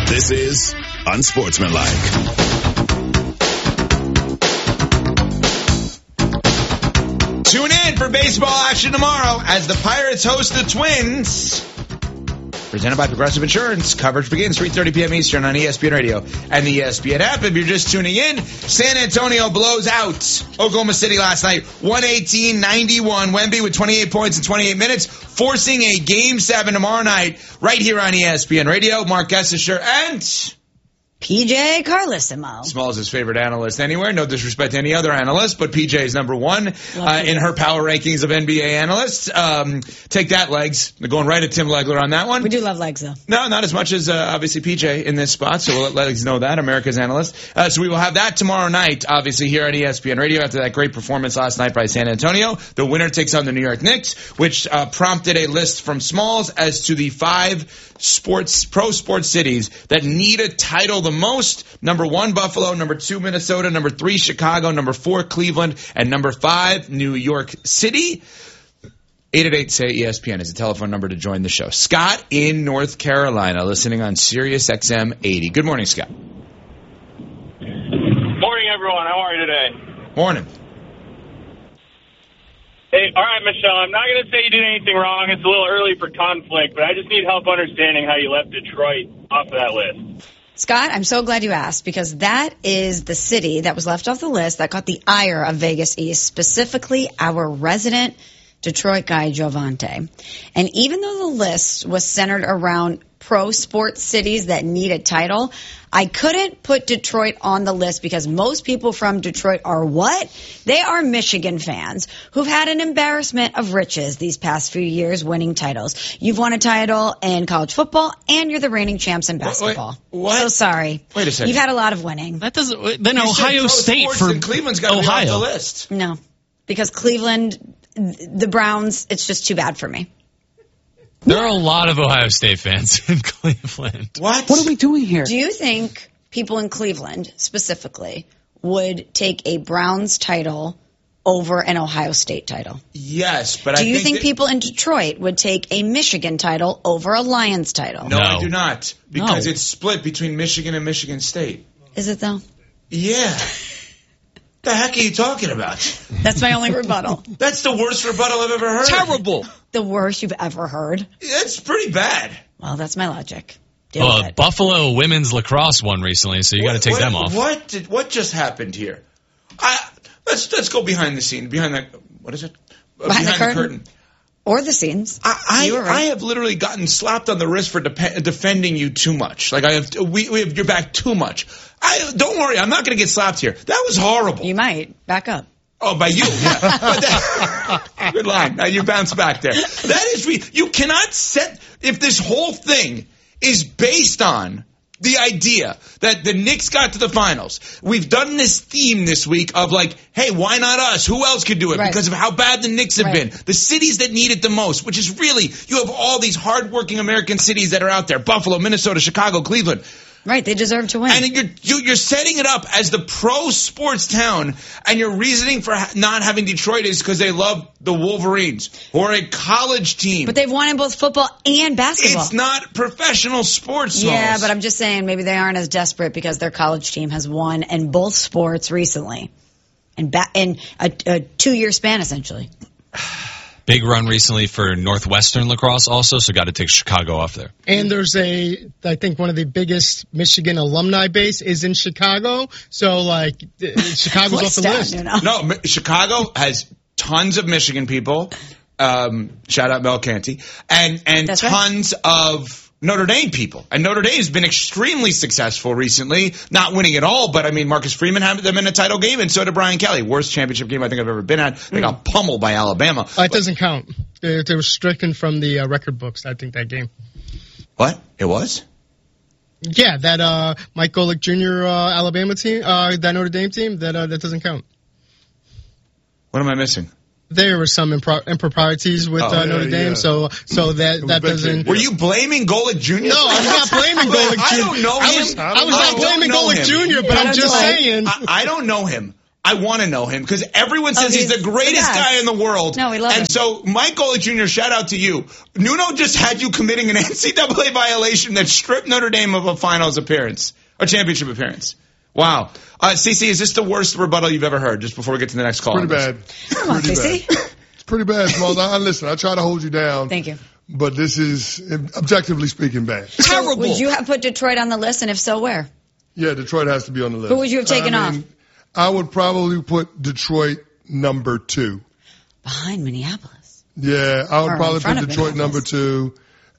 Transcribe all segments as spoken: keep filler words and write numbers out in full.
This is Unsportsmanlike. Tune in for baseball action tomorrow as the Pirates host the Twins. Presented by Progressive Insurance. Coverage begins three thirty p.m. Eastern on E S P N Radio and the E S P N app. If you're just tuning in, San Antonio blows out Oklahoma City last night. one eighteen ninety-one. Wemby with twenty-eight points in twenty-eight minutes, forcing a Game seven tomorrow night right here on E S P N Radio. Mark Gessisher and P J Carlissimo. Small is his favorite analyst anywhere. No disrespect to any other analyst, but P J is number one uh, in her power rankings of N B A analysts. Um, take that, Legs. They're going right at Tim Legler on that one. We do love Legs, though. No, not as much as, uh, obviously, P J in this spot, so we'll let Legs know that, America's analyst. Uh, so we will have that tomorrow night, obviously, here on E S P N Radio after that great performance last night by San Antonio. The winner takes on the New York Knicks, which uh, prompted a list from Smalls as to the five sports pro sports cities that need a title the most. Number one, Buffalo. Number two, Minnesota. Number three, Chicago. Number four, Cleveland. And number five, New York City. eight eight eight, say E S P N is the telephone number to join the show. Scott in North Carolina, listening on Sirius X M eighty. Good morning, Scott. Morning, everyone. How are you today? Morning. Hey, all right, Michelle, I'm not going to say you did anything wrong. It's a little early for conflict, but I just need help understanding how you left Detroit off of that list. Scott, I'm so glad you asked, because that is the city that was left off the list that caught the ire of Vegas East, specifically our resident Detroit guy, Jovante. And even though the list was centered around pro sports cities that need a title, I couldn't put Detroit on the list because most people from Detroit are what? They are Michigan fans who've had an embarrassment of riches these past few years winning titles. You've won a title in college football, and you're the reigning champs in basketball. Wait, what? So sorry. Wait a second. You've had a lot of winning. That doesn't. Then You Ohio said State pro for and Cleveland's got to be Ohio. off the list. No, because Cleveland, the Browns, it's just too bad for me. There are a lot of Ohio State fans in Cleveland. What? What are we doing here? Do you think people in Cleveland specifically would take a Browns title over an Ohio State title? Yes, but I Do you think think that- people in Detroit would take a Michigan title over a Lions title? No, No. I do not. Because No. it's split between Michigan and Michigan State. Is it though? Yeah. The heck are you talking about? That's my only rebuttal. That's the worst rebuttal I've ever heard. Terrible. The worst you've ever heard? It's pretty bad. Well, that's my logic. Deal Well, with it. Buffalo women's lacrosse won recently, so you got to take what, them off. What did what just happened here? I let's let's go behind the scene, behind the what is it? Uh, Behind the curtain. Or the scenes. I You I, were right. I have literally gotten slapped on the wrist for de- defending you too much. Like I have we we have your back too much. I don't worry, I'm not going to get slapped here. That was horrible. You might. Back up. Oh, by you, yeah. But that, good line. Now you bounce back there. That is, re- you cannot set, if this whole thing is based on the idea that the Knicks got to the finals. We've done this theme this week of like, hey, why not us? Who else could do it? Right. Because of how bad the Knicks have Right. been. The cities that need it the most, which is really, you have all these hardworking American cities that are out there. Buffalo, Minnesota, Chicago, Cleveland. Right, they deserve to win. And you're, you- you're setting it up as the pro sports town, and your reasoning for ha- not having Detroit is because they love the Wolverines, or a college team. But they've won in both football and basketball. It's not professional sports. Yeah, Smalls. but I'm just saying maybe they aren't as desperate because their college team has won in both sports recently. In, ba- in a, a two-year span, essentially. Big run recently for Northwestern lacrosse also, so got to take Chicago off there. And there's a, I think one of the biggest Michigan alumni base is in Chicago. So, like, uh, Chicago's off the Down, list. you know? No, Mi- Chicago has tons of Michigan people. Um, shout out Mel Canty. And, and That's right. tons of Notre Dame people. And Notre Dame has been extremely successful recently, not winning at all, but I mean, Marcus Freeman had them in a title game, and so did Brian Kelly. Worst championship game I think I've ever been at. They got pummeled by Alabama. Uh, it doesn't count. They, they were stricken from the uh, record books, I think, that game. What? It was? Yeah, that uh, Mike Golick Junior Uh, Alabama team, uh, that Notre Dame team, that uh, that doesn't count. What am I missing? There were some impro- improprieties with Oh, uh, yeah, Notre Dame, yeah. so so that that doesn't. Were you blaming Golick Junior? No, I'm not blaming Golick I Junior don't know him. I was, I was I not don't blaming know Golick him. Junior, but I I'm don't just know him. saying. I, I don't know him. I want to know him because everyone says Oh, he's, he's the greatest the best. guy in the world. No, we love and him. so, Mike Golick Junior, shout out to you. Nuno just had you committing an N C double A violation that stripped Notre Dame of a finals appearance, a championship appearance. Wow. Uh, Cece, is this the worst rebuttal you've ever heard? Just before we get to the next call. Pretty bad. Come on, Pretty Casey. bad. It's pretty bad, Smalls. I, I listen. I try to hold you down. Thank you. But this is, objectively speaking, bad. So would you have put Detroit on the list, and if so, where? Yeah, Detroit has to be on the list. Who would you have taken I mean, off? I would probably put Detroit number two. Behind Minneapolis. Yeah, I would Or in probably front put of Detroit number Minneapolis. two.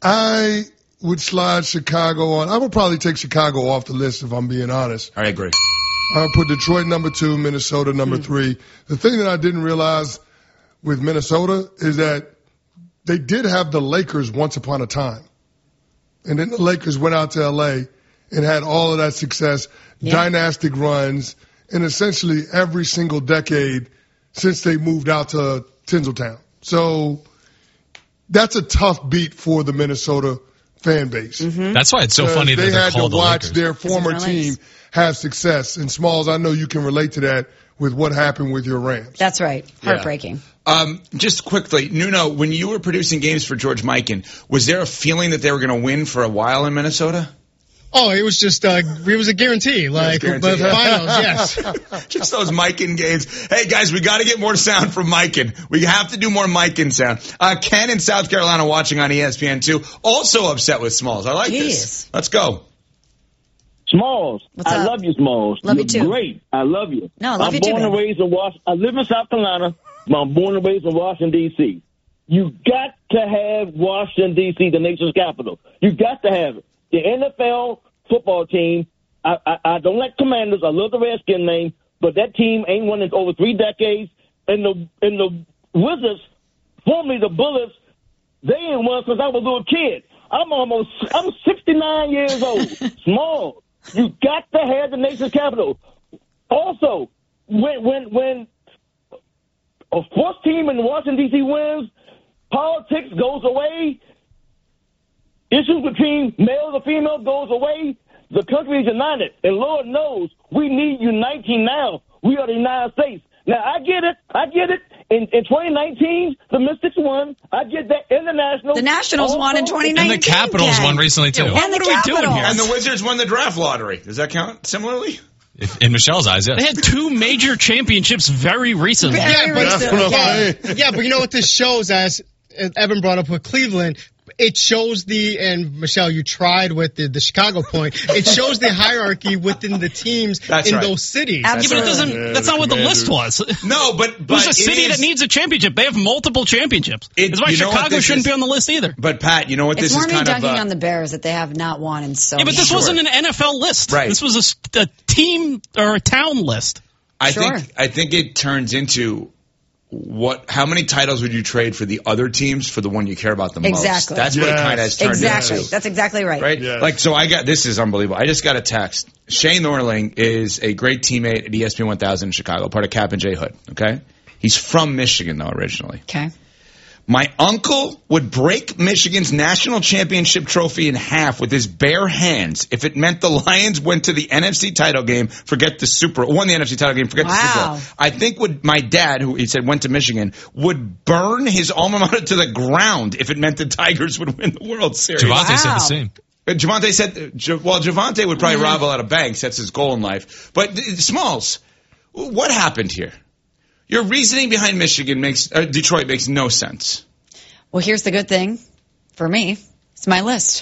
I would slide Chicago on. I would probably take Chicago off the list if I'm being honest. I agree. I would put Detroit number two, Minnesota number Hmm. three. The thing that I didn't realize with Minnesota is that they did have the Lakers once upon a time. And then the Lakers went out to L A and had all of that success, Yeah. dynastic runs, and essentially every single decade since they moved out to Tinseltown. So that's a tough beat for the Minnesota fan base. Mm-hmm. That's why it's so funny that they they're had to called the watch Lakers. their former It's team Lakers. have success. And Smalls, I know you can relate to that with what happened with your Rams. That's right. Heartbreaking. Um, just quickly, Nuno, when you were producing games for George Mikan, was there a feeling that they were going to win for a while in Minnesota? Oh, it was just uh, it was a guarantee. Like guarantee. the finals, yes. Just those Mikan games. Hey, guys, we got to get more sound from Mikan. We have to do more Mikan sound. Uh, Ken in South Carolina watching on E S P N two, also upset with Smalls. I like Jeez. this. Let's go. Smalls, What's I up? love you, Smalls. Love You're you too. Great. I love you. No, I love I'm you too, born and baby. raised in Washington. I live in South Carolina, but I'm born and raised in Washington, D C You got to have Washington, D C, the nation's capital. You got to have it. The N F L football team, I, I, I don't like Commanders. I love the Redskin name, but that team ain't won in over three decades. And the and the Wizards, formerly the Bullets, they ain't won since I was a little kid. I'm almost, I'm sixty-nine years old. Small. You got to have the nation's capital. Also, when when when a fourth team in Washington, D C wins, politics goes away. Issues between males and females goes away. The country is united. And Lord knows we need uniting now. We are the United States. Now, I get it. I get it. In, in twenty nineteen, the Mystics won. I get that. International. The Nationals won in Also- twenty And nineteen. the Capitals Ken. won recently, too. And the What are we doing Capitals. here? And the Wizards won the draft lottery. Does that count similarly? If- In Michelle's eyes, yes. They had two major championships very recently. Very Yeah, but, recent. That's what I'm Yeah. saying. yeah, but you know what this shows, as Evan brought up with Cleveland, it shows the, and Michelle, you tried with the, the Chicago point, it shows the hierarchy within the teams That's in right. those cities. Yeah, but it doesn't. Yeah, that's the not what the Commanders. list was. No, but, but There's a it city is- that needs a championship. They have multiple championships. It- That's why you know what Chicago this shouldn't is? be on the list either. But Pat, you know what It's this more is me kind dunking of. Uh, on the Bears that they have not won in so Yeah, but this Sure. wasn't an N F L list. Right. This was a s- a, team or a town list. I Sure. think I think it turns into what? How many titles would you trade for the other teams for the one you care about the most? Exactly. That's what it Yes. kind of has turned Exactly. into. That's exactly right. Right? Yes. Like, so I got, this is unbelievable. I just got a text. Shane Norling is a great teammate at E S P N one thousand in Chicago, part of Cap and J Hood, okay? He's from Michigan, though, originally. Okay. My uncle would break Michigan's national championship trophy in half with his bare hands if it meant the Lions went to the N F C title game, forget the Super, won the N F C title game, forget the Super Wow. Bowl. I think would my dad, who he said went to Michigan, would burn his alma mater to the ground if it meant the Tigers would win the World Series. Javante said Wow. the same. Uh, Javante said, uh, J- well, Javante would Mm-hmm. probably rob a lot of banks. That's his goal in life. But uh, Smalls, what happened here? Your reasoning behind Michigan makes uh, Detroit makes no sense. Well, here's the good thing for me. It's my list.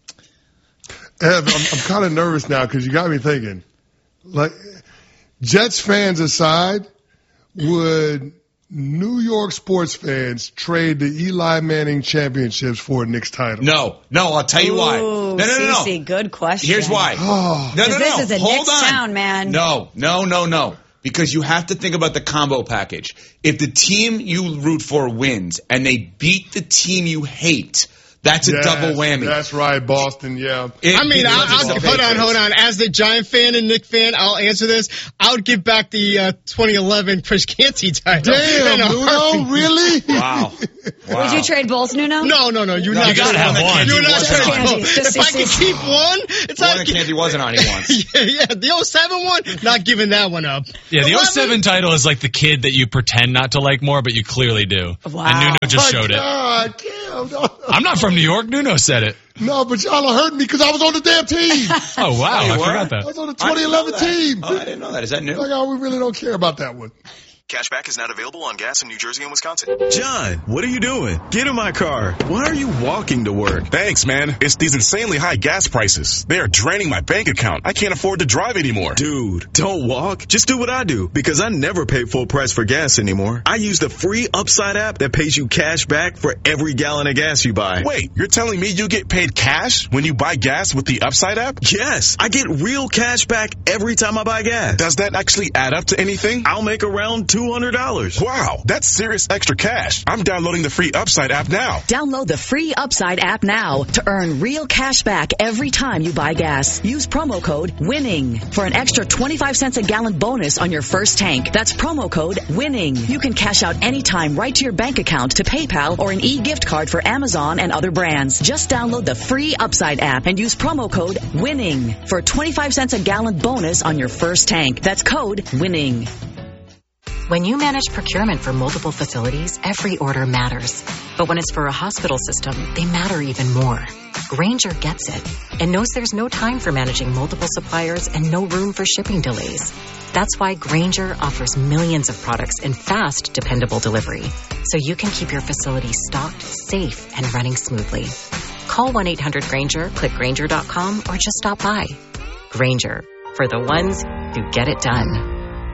Ev, I'm, I'm kind of nervous now because you got me thinking. Like, Jets fans aside, would New York sports fans trade the Eli Manning championships for a Knicks title? No, no, I'll tell you why. Ooh, No, no, no, no. Cece, good question. Here's why. Oh. No, no, no. This is a Hold Knicks on. town, man. No, no, no, no. Because you have to think about the combo package. If the team you root for wins and they beat the team you hate, That's a Yes, double whammy. That's right, Boston. Yeah. It- I mean, it I'll, was I'll, a hold on, fake hold on. As the Giant fan and Nick fan, I'll answer this. I would give back the uh, twenty eleven Chris Canty title. Damn, In a Nuno, heartbeat. really? Wow. wow. Would you trade both, Nuno? No, no, no. You're No, not you gonna gotta have one. You're not Just gonna Candy, go. just If I can C C. keep one, it's The one like that Canty wasn't on he once. yeah, yeah. The oh seven one, not giving that one up. Yeah, the eleven oh seven title is like the kid that you pretend not to like more, but you clearly do. Wow. And Nuno just My showed it. God, damn, no. I'm not from New York. Nuno said it. No, but y'all are hurting me because I was on the damn team. Oh, wow. Oh, you I were? forgot I that. was on the I twenty eleven didn't know that. team. Oh, I didn't know that. Is that new? Like, oh, we really don't care about that one. Cashback is not available on gas in New Jersey and Wisconsin. John, what are you doing? Get in my car. Why are you walking to work? Thanks, man. It's these insanely high gas prices. They are draining my bank account. I can't afford to drive anymore. Dude, don't walk. Just do what I do, because I never pay full price for gas anymore. I use the free Upside app that pays you cash back for every gallon of gas you buy. Wait, you're telling me you get paid cash when you buy gas with the Upside app? Yes, I get real cash back every time I buy gas. Does that actually add up to anything? I'll make around two hundred dollars. Wow, that's serious extra cash. I'm downloading the free Upside app now. Download the free Upside app now to earn real cash back every time you buy gas. Use promo code WINNING for an extra twenty-five cents a gallon bonus on your first tank. That's promo code WINNING. You can cash out anytime right to your bank account, to PayPal, or an e-gift card for Amazon and other brands. Just download the free Upside app and use promo code WINNING for a twenty-five cents a gallon bonus on your first tank. That's code WINNING. When you manage procurement for multiple facilities, every order matters. But when it's for a hospital system, they matter even more. Grainger gets it and knows there's no time for managing multiple suppliers and no room for shipping delays. That's why Grainger offers millions of products in fast, dependable delivery, so you can keep your facility stocked, safe, and running smoothly. Call one eight hundred Grainger, click Grainger dot com, or just stop by. Grainger, for the ones who get it done.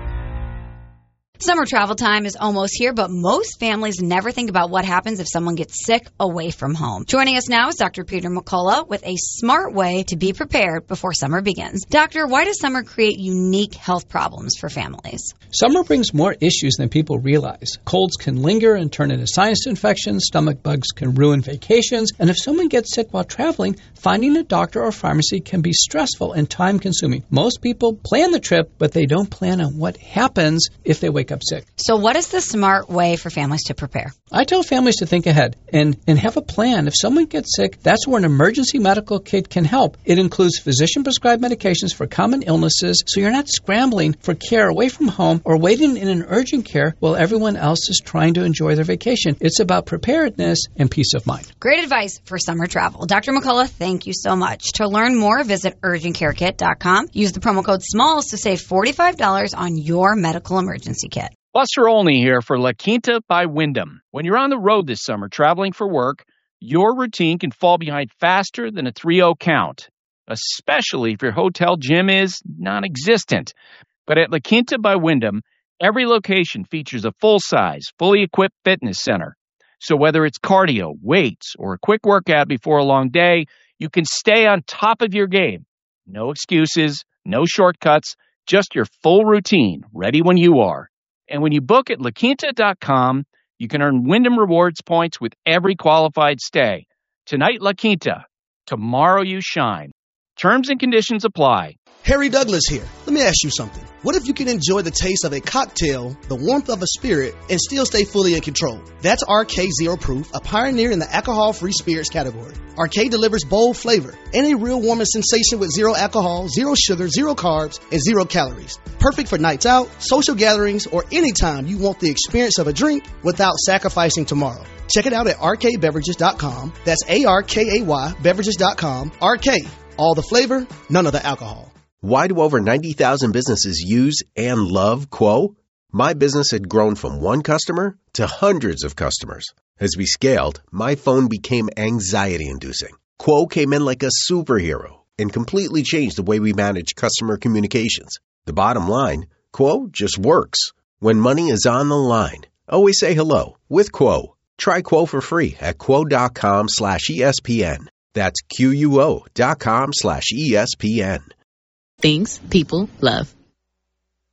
Summer travel time is almost here, but most families never think about what happens if someone gets sick away from home. Joining us now is Doctor Peter McCullough with a smart way to be prepared before summer begins. Doctor, why does summer create unique health problems for families? Summer brings more issues than people realize. Colds can linger and turn into sinus infections, stomach bugs can ruin vacations, and if someone gets sick while traveling, finding a doctor or pharmacy can be stressful and time-consuming. Most people plan the trip, but they don't plan on what happens if they wake up sick. So what is the smart way for families to prepare? I tell families to think ahead and, and have a plan. If someone gets sick, that's where an emergency medical kit can help. It includes physician-prescribed medications for common illnesses, so you're not scrambling for care away from home or waiting in an urgent care while everyone else is trying to enjoy their vacation. It's about preparedness and peace of mind. Great advice for summer travel. Doctor McCullough, thank you so much. To learn more, visit urgent care kit dot com. Use the promo code SMALLS to save forty-five dollars on your medical emergency kit. Buster Olney here for La Quinta by Wyndham. When you're on the road this summer traveling for work, your routine can fall behind faster than a three oh count, especially if your hotel gym is non-existent. But at La Quinta by Wyndham, every location features a full-size, fully equipped fitness center. So whether it's cardio, weights, or a quick workout before a long day, you can stay on top of your game. No excuses, no shortcuts, just your full routine, ready when you are. And when you book at La Quinta dot com, you can earn Wyndham Rewards points with every qualified stay. Tonight, La Quinta. Tomorrow, you shine. Terms and conditions apply. Harry Douglas here. Let me ask you something. What if you can enjoy the taste of a cocktail, the warmth of a spirit, and still stay fully in control? That's R K Zero Proof, a pioneer in the alcohol-free spirits category. R K delivers bold flavor and a real warming sensation with zero alcohol, zero sugar, zero carbs, and zero calories. Perfect for nights out, social gatherings, or anytime you want the experience of a drink without sacrificing tomorrow. Check it out at R K beverages dot com. That's A R K A Y beverages dot com. R K, all the flavor, none of the alcohol. Why do over ninety thousand businesses use and love Quo? My business had grown from one customer to hundreds of customers. As we scaled, my phone became anxiety-inducing. Quo came in like a superhero and completely changed the way we manage customer communications. The bottom line, Quo just works. When money is on the line, always say hello with Quo. Try Quo for free at quo.com slash ESPN. That's Q U O dot com slash E S P N. Things people love.